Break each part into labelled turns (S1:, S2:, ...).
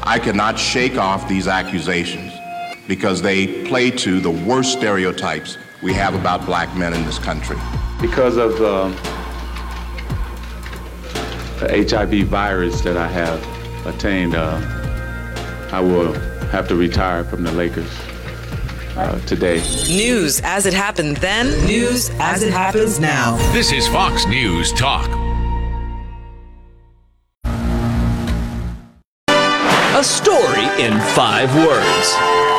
S1: I cannot shake off these accusations because they play to the worst stereotypes we have about black men in this country.
S2: Because of the HIV virus that I have attained, I will have to retire from the Lakers today.
S3: News as it happened then, news as it happens now.
S4: This is Fox News Talk.
S5: A story in 5 words.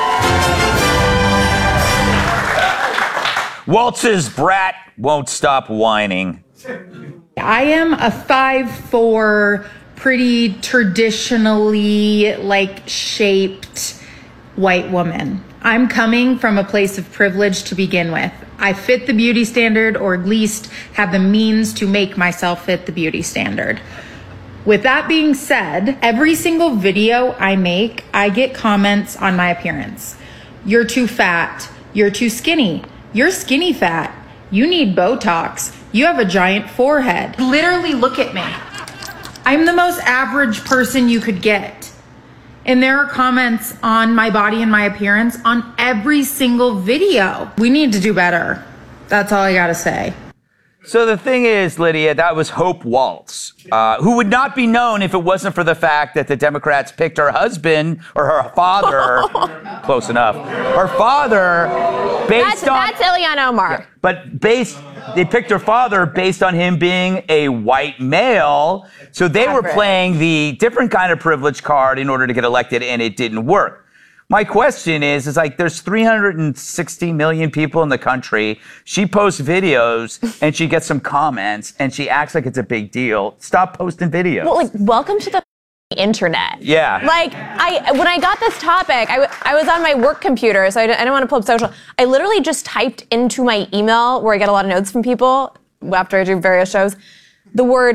S6: Waltz's brat won't stop whining.
S7: I am a 5'4", pretty traditionally shaped white woman. I'm coming from a place of privilege to begin with. I fit the beauty standard, or at least have the means to make myself fit the beauty standard. With that being said, every single video I make, I get comments on my appearance. You're too fat. You're too skinny. You're skinny fat. You need Botox. You have a giant forehead. Literally look at me. I'm the most average person you could get. And there are comments on my body and my appearance on every single video. We need to do better. That's all I gotta say.
S6: So the thing is, Lydia, that was Hope Waltz, who would not be known if it wasn't for the fact that the Democrats picked her husband or her father, close enough, her father based on...
S8: That's Ileana Omar.
S6: Yeah, but they picked her father based on him being a white male. So they were playing the different kind of privilege card in order to get elected, and it didn't work. My question is there's 360 million people in the country. She posts videos and she gets some comments and she acts like it's a big deal. Stop posting videos.
S8: Well, welcome to the internet.
S6: Yeah.
S8: When I got this topic, I was on my work computer, so I didn't want to pull up social. I literally just typed into my email, where I get a lot of notes from people after I do various shows, the word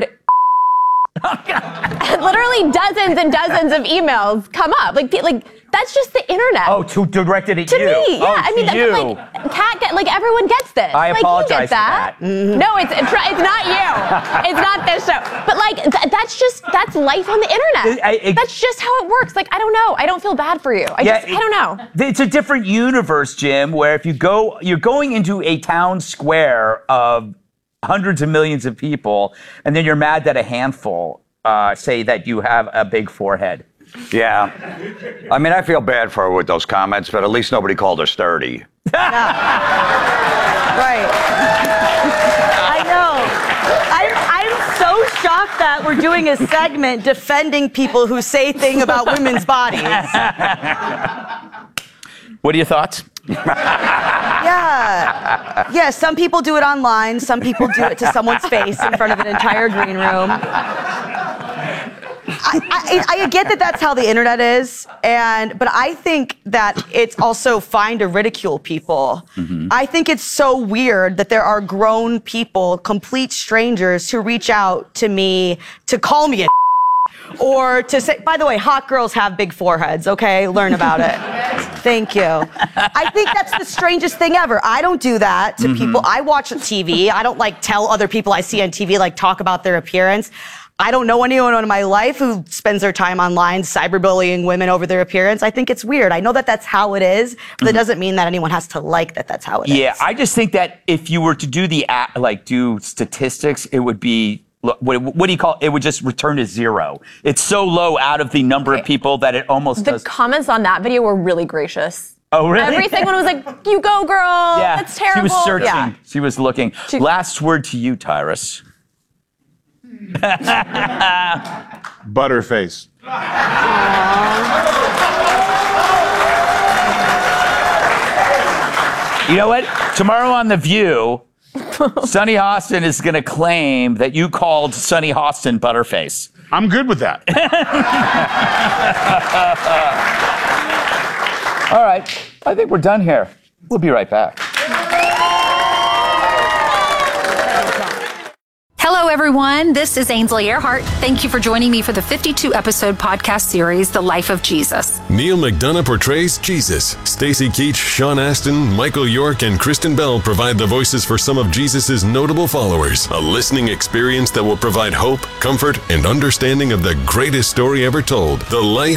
S8: literally dozens and dozens of emails come up. That's just the internet.
S6: Oh, directed at
S8: to
S6: you.
S8: me, yeah.
S6: Oh,
S8: I mean, everyone gets this.
S6: I apologize
S8: you get that.
S6: for that.
S8: No, it's not you. It's not this show. But that's life on the internet. That's just how it works. I don't know. I don't feel bad for you. I don't know.
S6: It's a different universe, Jim, where if you're going into a town square of hundreds of millions of people, and then you're mad that a handful say that you have a big forehead.
S9: Yeah. I mean, I feel bad for her with those comments, but at least nobody called her sturdy.
S10: Right. I know. I'm so shocked that we're doing a segment defending people who say things about women's bodies.
S6: What are your thoughts?
S10: Yeah, some people do it online. Some people do it to someone's face in front of an entire green room. I get that that's how the internet is, but I think that it's also fine to ridicule people. Mm-hmm. I think it's so weird that there are grown people, complete strangers, who reach out to me to call me a or to say, by the way, hot girls have big foreheads, okay? Learn about it. Thank you. I think that's the strangest thing ever. I don't do that to people. I watch TV. I don't tell other people I see on TV, talk about their appearance. I don't know anyone in my life who spends their time online cyberbullying women over their appearance. I think it's weird. I know that that's how it is, but that doesn't mean that anyone has to that's how it is.
S6: Yeah, I just think that if you were to do do statistics, it would be, what do you call it? It would just return to zero. It's so low out of the number of people that it almost does.
S8: The comments on that video were really gracious.
S6: Oh, really?
S8: Every single one was you go, girl.
S6: Yeah,
S8: that's terrible.
S6: She was searching.
S8: Yeah.
S6: She was looking. Last word to you, Tyrus.
S11: Butterface.
S6: You know what? Tomorrow on The View, Sunny Hostin is going to claim that you called Sunny Hostin Butterface.
S11: I'm good with that.
S6: All right. I think we're done here. We'll be right back.
S12: Hello, everyone. This is Ainsley Earhart. Thank you for joining me for the 52-episode podcast series, The Life of Jesus.
S13: Neil McDonough portrays Jesus. Stacy Keach, Sean Astin, Michael York, and Kristen Bell provide the voices for some of Jesus' notable followers. A listening experience that will provide hope, comfort, and understanding of the greatest story ever told, The Life